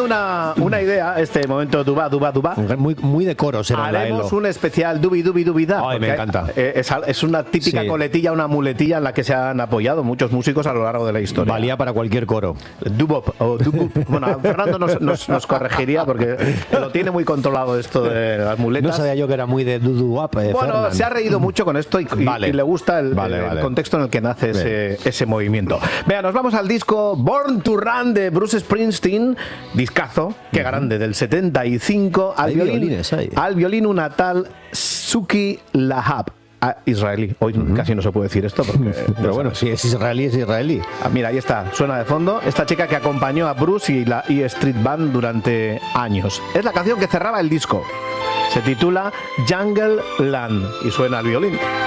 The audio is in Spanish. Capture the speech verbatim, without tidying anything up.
una, una idea, este momento duba, duba, duba. Muy, muy de coro será. Haremos un especial dubi, dubi, dubi, da. Ay, me encanta. Es, es una típica sí. coletilla, una muletilla en la que se han apoyado muchos músicos a lo largo de la historia. Valía para cualquier coro. Dubop o dubup. Bueno, Fernando nos, nos, nos corregiría porque lo tiene muy controlado esto de las muletas. No sabía yo que era muy de duduap. Eh, bueno, Fernan. se ha reído mucho con esto y, y, vale. y le gusta el, vale, el vale. contexto en el que nace ese, ese movimiento. Vea, nos vamos al disco Born to Run de Bruce Springsteen, discazo, que grande, del setenta y cinco, al, violín, al violín una tal Suki Lahab. Ah, israelí. Hoy uh-huh. casi no se puede decir esto porque, pero bueno, si es israelí es israelí. Ah, mira, ahí está, suena de fondo esta chica que acompañó a Bruce y la E Street Band durante años. Es la canción que cerraba el disco. Se titula Jungle Land y suena al violín.